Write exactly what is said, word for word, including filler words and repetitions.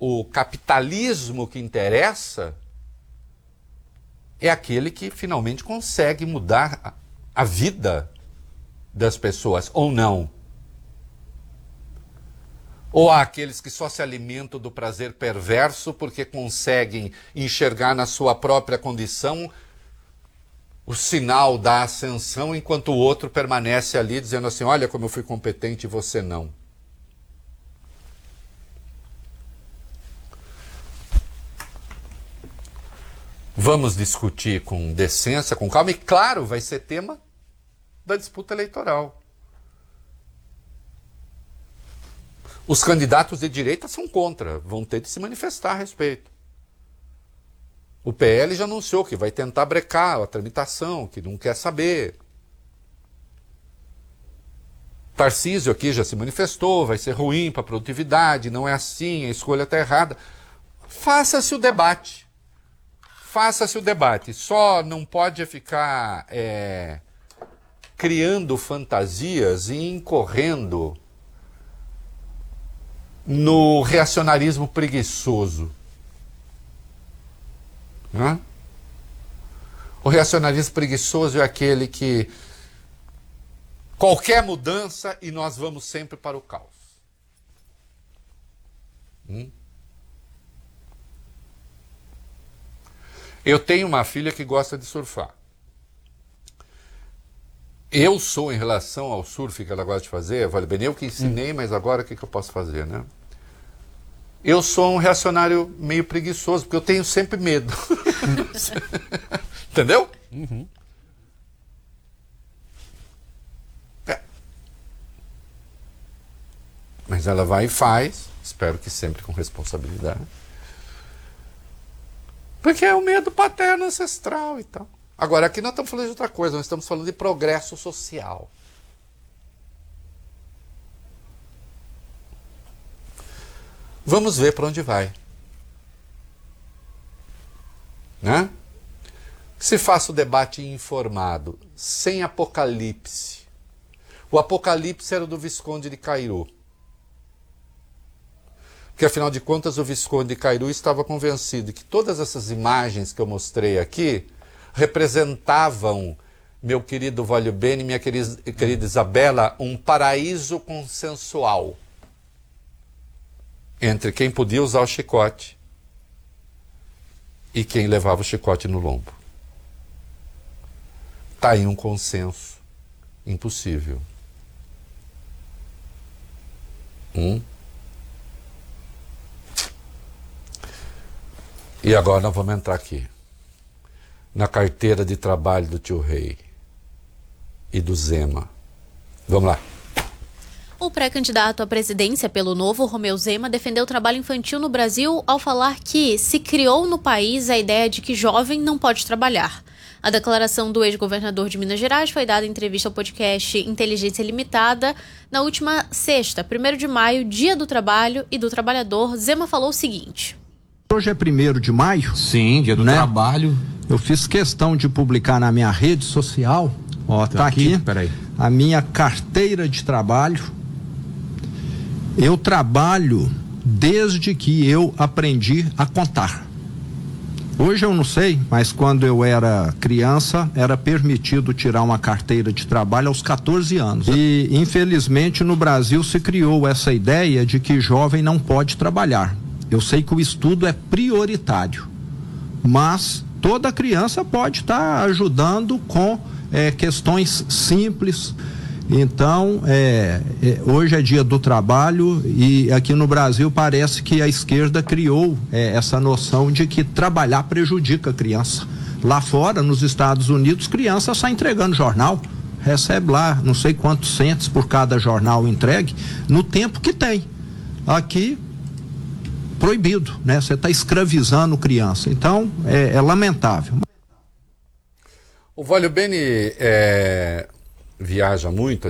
o capitalismo que interessa é aquele que finalmente consegue mudar a vida das pessoas, ou não. Ou há aqueles que só se alimentam do prazer perverso porque conseguem enxergar na sua própria condição o sinal da ascensão, enquanto o outro permanece ali dizendo assim, olha como eu fui competente e você não. Vamos discutir com decência, com calma, e claro, vai ser tema da disputa eleitoral. Os candidatos de direita são contra, vão ter de se manifestar a respeito. O P L já anunciou que vai tentar brecar a tramitação, que não quer saber. Tarcísio aqui já se manifestou, vai ser ruim para a produtividade, não é assim, a escolha está errada. Faça-se o debate. Faça-se o debate. Só não pode ficar é, criando fantasias e incorrendo no reacionarismo preguiçoso. Né? O reacionarismo preguiçoso é aquele que qualquer mudança e nós vamos sempre para o caos. Hum? Eu tenho uma filha que gosta de surfar. Eu sou, em relação ao surf que ela gosta de fazer, vale bem, eu que ensinei, hum. mas agora o que, que eu posso fazer, né? Eu sou um reacionário meio preguiçoso, porque eu tenho sempre medo. Entendeu? Uhum. É. Mas ela vai e faz, espero que sempre com responsabilidade. Porque é o medo paterno ancestral e tal. Agora, aqui nós estamos falando de outra coisa, nós estamos falando de progresso social. Vamos ver para onde vai. Né? Se faça o debate informado, sem apocalipse. O apocalipse era o do Visconde de Cairu. Porque, afinal de contas, o Visconde de Cairu estava convencido que todas essas imagens que eu mostrei aqui representavam, meu querido Valho Bene, minha querida, querida Isabela, um paraíso consensual entre quem podia usar o chicote e quem levava o chicote no lombo. Está aí um consenso impossível. Hum? E agora nós vamos entrar aqui, na carteira de trabalho do tio Rei e do Zema. Vamos lá. O pré-candidato à presidência pelo Novo, Romeu Zema, defendeu o trabalho infantil no Brasil ao falar que se criou no país a ideia de que jovem não pode trabalhar. A declaração do ex-governador de Minas Gerais foi dada em entrevista ao podcast Inteligência Limitada na última sexta, primeiro de maio, Dia do Trabalho e do Trabalhador. Zema falou o seguinte: hoje é primeiro de maio. Sim, Dia do né? Trabalho. Eu fiz questão de publicar na minha rede social, ó, tá aqui, aqui peraí. a minha carteira de trabalho. Eu trabalho desde que eu aprendi a contar. Hoje eu não sei, mas quando eu era criança, era permitido tirar uma carteira de trabalho aos quatorze anos. E, infelizmente, no Brasil se criou essa ideia de que jovem não pode trabalhar. Eu sei que o estudo é prioritário, mas toda criança pode estar ajudando com é, questões simples. Então, é, é, hoje é dia do trabalho e aqui no Brasil parece que a esquerda criou é, essa noção de que trabalhar prejudica a criança. Lá fora, nos Estados Unidos, criança sai entregando jornal, recebe lá não sei quantos centos por cada jornal entregue, no tempo que tem. Aqui, proibido, né? Você está escravizando criança. Então, é, é lamentável. O Valho Bene é, viaja muito.